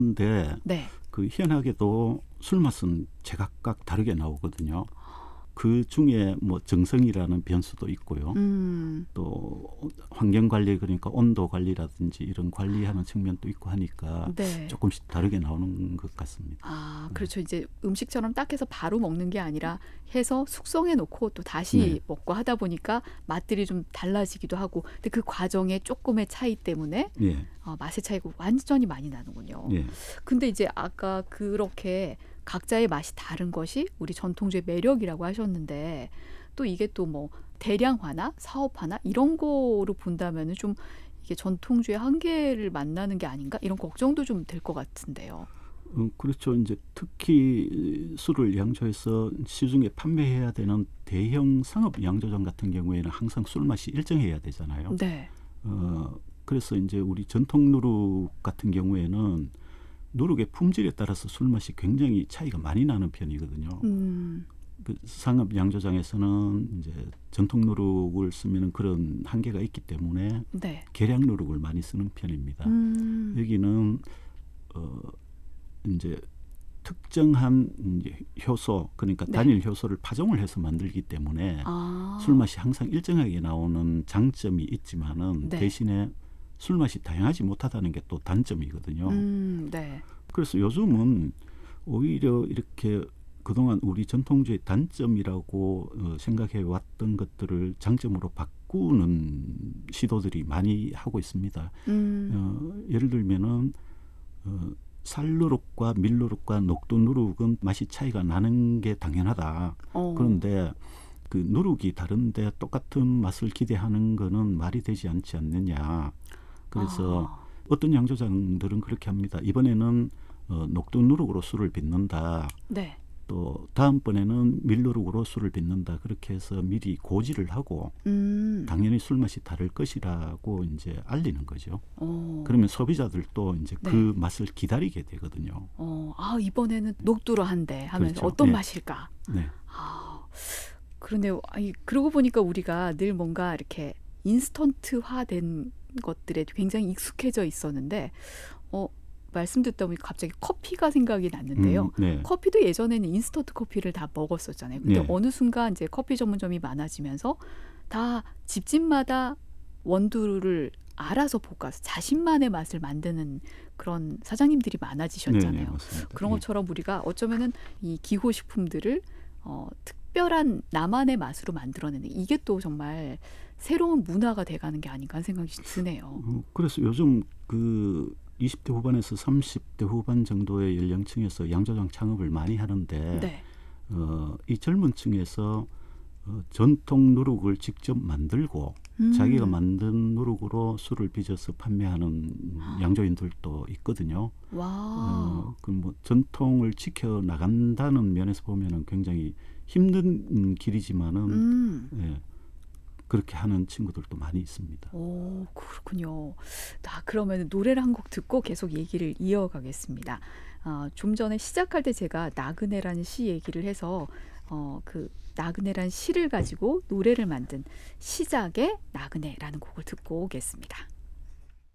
근데 네. 그 희한하게도 술 맛은 제각각 다르게 나오거든요. 그 중에 뭐 정성이라는 변수도 있고요. 또 환경 관리, 그러니까 온도 관리라든지 이런 관리하는 측면도 있고 하니까 네. 조금씩 다르게 나오는 것 같습니다. 아, 그렇죠. 이제 음식처럼 딱 해서 바로 먹는 게 아니라 해서 숙성해 놓고 또 다시 네. 먹고 하다 보니까 맛들이 좀 달라지기도 하고, 근데 그 과정에 조금의 차이 때문에 예, 맛의 차이가 완전히 많이 나는군요. 예. 근데 이제 아까 그렇게 각자의 맛이 다른 것이 우리 전통주의 매력이라고 하셨는데, 또 이게 또 뭐 대량화나 사업화나 이런 거로 본다면은 좀 이게 전통주의 한계를 만나는 게 아닌가, 이런 걱정도 좀 될 것 같은데요. 그렇죠. 이제 특히 술을 양조해서 시중에 판매해야 되는 대형 상업 양조장 같은 경우에는 항상 술 맛이 일정해야 되잖아요. 네. 그래서 이제 우리 전통 누룩 같은 경우에는 누룩의 품질에 따라서 술 맛이 굉장히 차이가 많이 나는 편이거든요. 그 상업 양조장에서는 이제 전통 누룩을 쓰면 그런 한계가 있기 때문에 네. 계량 누룩을 많이 쓰는 편입니다. 여기는 이제 특정한 이제 효소, 그러니까 네. 단일 효소를 파종을 해서 만들기 때문에 술 맛이 항상 일정하게 나오는 장점이 있지만은 네. 대신에 술 맛이 다양하지 못하다는 게 또 단점이거든요. 네. 그래서 요즘은 오히려 이렇게 그동안 우리 전통주의 단점이라고 생각해 왔던 것들을 장점으로 바꾸는 시도들이 많이 하고 있습니다. 예를 들면은 살누룩과 밀누룩과 녹두누룩은 맛이 차이가 나는 게 당연하다. 그런데 그 누룩이 다른데 똑같은 맛을 기대하는 거는 말이 되지 않지 않느냐. 그래서 어떤 양조장들은 그렇게 합니다. 이번에는 녹두누룩으로 술을 빚는다. 네. 또 다음번에는 밀누룩으로 술을 빚는다. 그렇게 해서 미리 고지를 하고 당연히 술 맛이 다를 것이라고 이제 알리는 거죠. 그러면 소비자들도 이제 네. 그 맛을 기다리게 되거든요. 이번에는 녹두로 한대 하면서 그렇죠. 어떤 네. 맛일까? 네. 그런데요. 그러고 보니까 우리가 늘 뭔가 이렇게 인스턴트화된 것들에 굉장히 익숙해져 있었는데, 말씀 듣다 보니 갑자기 커피가 생각이 났는데요. 네. 커피도 예전에는 인스턴트 커피를 다 먹었었잖아요. 근데 네. 어느 순간 이제 커피 전문점이 많아지면서 다 집집마다 원두를 알아서 볶아서 자신만의 맛을 만드는 그런 사장님들이 많아지셨잖아요. 네, 맞습니다. 그런 예. 것처럼 우리가 어쩌면은 이 기호식품들을 특별한 나만의 맛으로 만들어내는, 이게 또 정말 새로운 문화가 돼가는 게 아닌가 하는 생각이 드네요. 그래서 요즘 그 20대 후반에서 30대 후반 정도의 연령층에서 양조장 창업을 많이 하는데 네. 이 젊은 층에서 전통 누룩을 직접 만들고 자기가 만든 누룩으로 술을 빚어서 판매하는 양조인들도 있거든요. 와. 그 뭐 전통을 지켜 나간다는 면에서 보면은 굉장히 힘든 길이지만은 예, 그렇게 하는 친구들도 많이 있습니다. 오, 그렇군요. 그러면 노래를 한 곡 듣고 계속 얘기를 이어가겠습니다. 좀 전에 시작할 때 제가 나그네라는 시 얘기를 해서 그 나그네란 시를 가지고 노래를 만든 시작의 나그네라는 곡을 듣고 오겠습니다.